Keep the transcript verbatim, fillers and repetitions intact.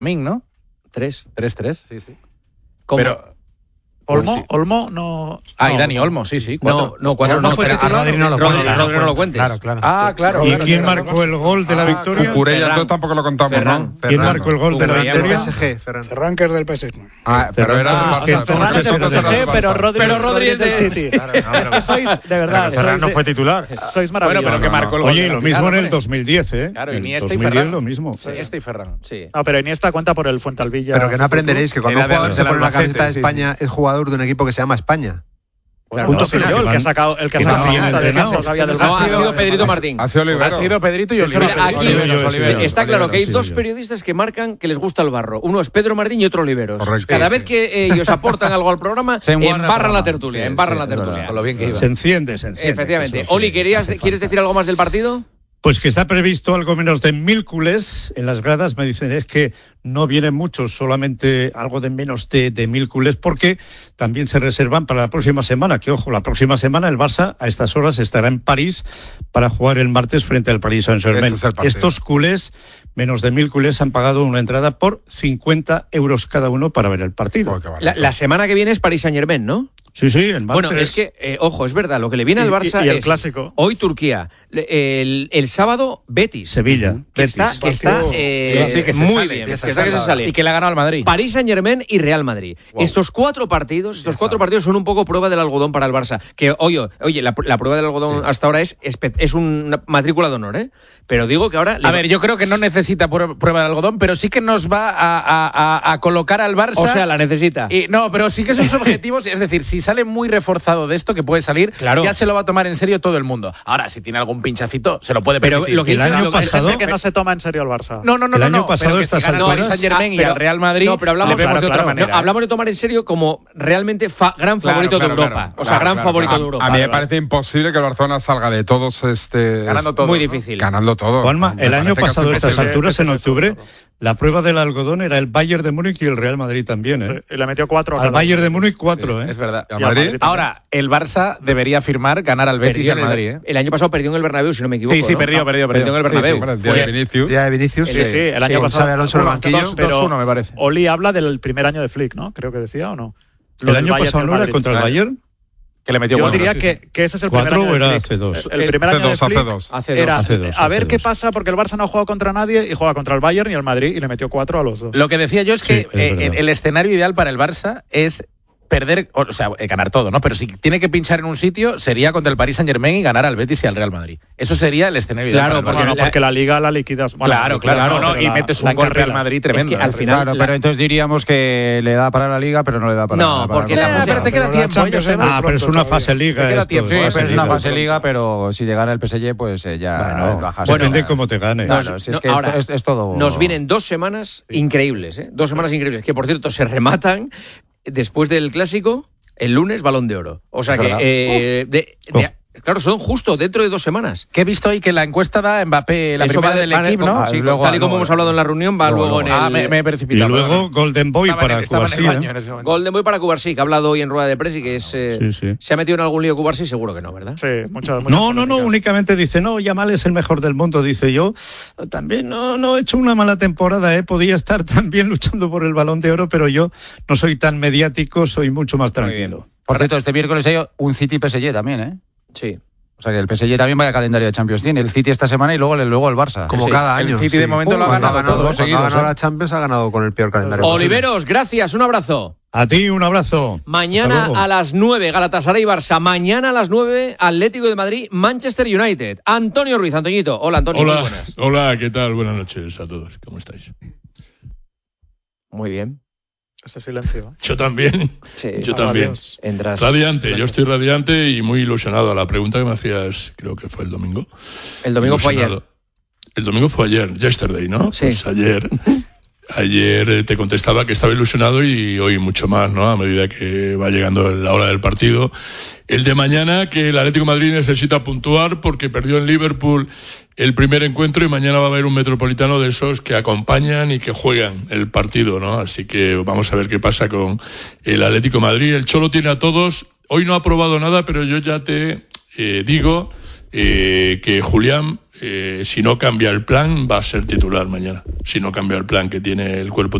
Min, ¿no? Tres. Tres, tres, sí, sí. ¿Cómo? Pero... Olmo, sí. Olmo no... Ah, no, y Dani Olmo, sí, sí. Cuatro. No, no, cuatro Olmo no. fue Pero a titular. Rodri no lo Rodri, cuentes. Rodri no lo cuentes. Claro, claro. Ah, claro. ¿Y claro, quién claro, marcó el gol de la victoria? Cucurella, Ferran. entonces tampoco lo contamos, Ferran. ¿no? ¿Quién Ferran. marcó el gol de la Cucurella, victoria? Ferran. P S G, Ferran. Ferran, que es del P S G. Ah, pero era Ah, del es que Barça. Ferran es del Entonces era P S G, del pero Barça. Rodri, Pero Rodri es del del City. Claro, no, pero- Es que sois, de verdad, Pero Ferran sois no de- fue titular. Sois Bueno, maravillosos. pero que marcó el gol. Oye, de y la lo final, mismo en el hombre. dos mil diez, ¿eh? Claro, En Iniesta y dos mil diez Ferran. lo mismo. Iniesta y Ferran. Sí. No, pero Iniesta cuenta por el Fuentealbilla. Pero que no aprenderéis que cuando Era un de- jugador del se pone la Albacete, camiseta de sí, España es jugador de un equipo que se llama España. Bueno, Punto no, pero final. yo, el que ha sacado, el que ha Que no, sacado la final, lista de no. casos había del No, ha Barça. sido Pedrito Martín. Ha sido Olivero. Ha sido Pedrito y Eso Olivero. era Aquí, Oliveros, Oliveros, está claro que hay sí, dos sí. periodistas que marcan que les gusta el barro. Uno es Pedro Martín y otro Oliveros. Correcto. Cada Sí, vez sí. que ellos aportan algo al programa, Se embarra el embarran la programa. tertulia, Sí, embarran sí, la es verdad. tertulia. Con lo bien que iba. Se enciende, se enciende. Efectivamente. Eso Oli, sí, ¿querías, hace ¿quieres falta. decir algo más del partido? Pues que está previsto algo menos de mil culés en las gradas. Me dicen es que no vienen muchos, solamente algo de menos de, de mil culés, porque también se reservan para la próxima semana. Que ojo, la próxima semana el Barça a estas horas estará en París para jugar el martes frente al Paris Saint-Germain. Ese es el partido. Estos culés, menos de mil culés, han pagado una entrada por cincuenta euros cada uno para ver el partido. Joder, qué barato. La, la semana que viene es Paris Saint Germain, ¿no? Sí, sí, el martes. Bueno, es que, eh, ojo, es verdad, lo que le viene Y- al Barça y- y el es clásico. hoy Turquía, le- el, el sábado Betis, Sevilla, que Betis. está, que está eh, Sí, que se muy sale, bien, que que se está que se sale. sale. Y que le ha ganado al Madrid. París Saint Germain y Real Madrid. Wow. Estos cuatro partidos, estos cuatro partidos son un poco prueba del algodón para el Barça. Que oye, oye, la, la prueba del algodón hasta ahora es espe- es una matrícula de honor, ¿eh? Pero digo que ahora le- A ver, yo creo que no necesita prueba prueba de algodón, pero sí que nos va a, a- a- a colocar al Barça. o sea, la necesita. Y, no, pero sí que sus objetivos, es decir, si sale muy reforzado de esto, que puede salir, Claro. ya se lo va a tomar en serio todo el mundo. Ahora, si tiene algún pinchacito, se lo puede Pero permitir. lo que El dice- año lo que- hay pasado- gente que no se toma en serio al Barça. No, no, no, El no, año no, pasado pero que estas si gana al alturas- Paris Saint-Germain Ah, y pero- al Real Madrid, no, pero hablamos, le vemos claro, de otra claro. manera. No, hablamos de tomar en serio como realmente fa- gran Claro, favorito claro, de Europa. claro. o sea, Claro, gran claro, favorito claro. de Europa. A mí me Vale, vale. parece imposible que el Barcelona salga de todos este Ganando todo. Muy ¿no? difícil. ganando todo. Juanma, Me el año parece pasado a casi estas imposible. alturas, en octubre, la prueba del algodón era el Bayern de Múnich y el Real Madrid también, ¿eh? Y le metió cuatro. a Al cada Bayern uno. de Múnich cuatro, ¿eh? Es verdad. ¿Y al Y al Madrid? Madrid. Ahora, el Barça debería firmar ganar al Betis y Perdió al en el- Madrid, ¿eh? El año pasado perdió en el Bernabéu, si no me equivoco. Sí, sí, ¿no? perdió, perdió, perdió. en el Sí, Bernabéu. sí, Bueno, el día Fue- de Vinicius. Día de Vinicius. Sí, sí, el año Con pasado. Xabi Alonso en el banquillo. Dos- Pero dos uno, me parece. Oli habla del primer año de Flick, ¿no? Creo que decía, ¿o no? Lo El del año Bayern pasado y el no era Madrid. contra el Claro. Bayern. Que le metió Yo cuatro, diría sí, que, sí. que ese es el ¿Cuatro primer año o era de hace Flick. dos? El primer Hace año de dos, hace Flick dos. Hace era dos. Hace dos, a hace ver qué dos. pasa porque el Barça no ha jugado contra nadie y juega contra el Bayern y el Madrid y le metió cuatro a los dos. Lo que decía yo es Sí, que es eh, verdad. el escenario ideal para el Barça es perder, o sea, eh, ganar todo, ¿no? Pero si tiene que pinchar en un sitio, sería contra el Paris Saint-Germain y ganar al Betis y al Real Madrid. Eso sería el escenario ideal Claro, para el porque Barça. Bueno, porque la Liga la liquidas. Bueno, Claro, la claro, liquidas, no, no, pero y la- metes la un golpe al encarrilas. Madrid tremendo. Es que al ¿eh? final- Claro, la- pero entonces diríamos que le da para la Liga, pero no le da para No, para- porque para- la Eh, fase- pero te queda Pero la tiempo, Champions ellos, es muy Ah, pero es pronto una todavía. fase liga. Te queda esto, tiempo. Sí, fase pero es una liga. fase Liga, pero si llegara el P S G, pues eh, ya Bueno, bajas. bueno, depende cómo te gane. Claro, Nos- si es no, que ahora, esto- es, es todo. Nos vienen dos semanas increíbles, ¿eh? Dos semanas increíbles, que por cierto se rematan después del Clásico, el lunes, Balón de Oro. O sea Es que, verdad. eh, de- de- claro, son justo dentro de dos semanas. Que he visto hoy que la encuesta da a Mbappé la Eso primera va de- del va de- equipo, ¿no? sí, luego- tal y como luego- hemos hablado en la reunión, va luego- luego en el... Ah, me, me he Y precipitado. luego perdón. Golden Boy Estaba en- para estaba en el Cubarsí. baño ¿eh? en ese momento. Golden Boy para Cubarsí, que ha hablado hoy en rueda de prensa y que es... eh, Sí, sí. ¿Se ha metido en algún lío Cubarsí? Seguro que no, ¿verdad? Sí, muchas, muchas No, no, no, polémicas. únicamente dice, no, Yamal es el mejor del mundo, dice yo. También no, no he hecho una mala temporada, ¿eh? Podía estar también luchando por el Balón de Oro, pero yo no soy tan mediático, soy mucho más tranquilo. Por cierto, este miércoles hay un City P S G también, ¿eh? Sí. O sea que el P S G también vaya calendario de Champions tiene. El City esta semana y luego el, luego el Barça. Como Sí, cada el año. City de momento lo ha Cuando ganado ganado, todos cuando seguidos, ha ganado ¿eh? la Champions ha ganado con el peor calendario posible. Oliveros, gracias, un abrazo. A ti un abrazo. Mañana Hasta luego. a las nueve, Galatasaray Barça. Mañana a las nueve, Atlético de Madrid, Manchester United. Antonio Ruiz, Antoñito. Hola, Antonio. Muy Hola, buenas. hola, ¿qué tal? Buenas noches a todos. ¿Cómo estáis? Muy bien. Ese silencio. ¿eh? Yo también. Sí. Yo Ah, también. adiós. Entras. Radiante, yo estoy radiante y muy ilusionado. La pregunta que me hacías, creo que fue el domingo. El domingo fue ayer. Ilusionado. El domingo fue ayer, yesterday, ¿no? Sí. Pues ayer. Ayer eh, te contestaba que estaba ilusionado y hoy mucho más, ¿no? A medida que va llegando la hora del partido. El de mañana, que el Atlético de Madrid necesita puntuar porque perdió en Liverpool el primer encuentro y mañana va a haber un Metropolitano de esos que acompañan y que juegan el partido, ¿no? Así que vamos a ver qué pasa con el Atlético de Madrid. El Cholo tiene a todos. Hoy no ha probado nada, pero yo ya te eh, digo eh, que Julián eh, si no cambia el plan, va a ser titular mañana. Si no cambia el plan que tiene el cuerpo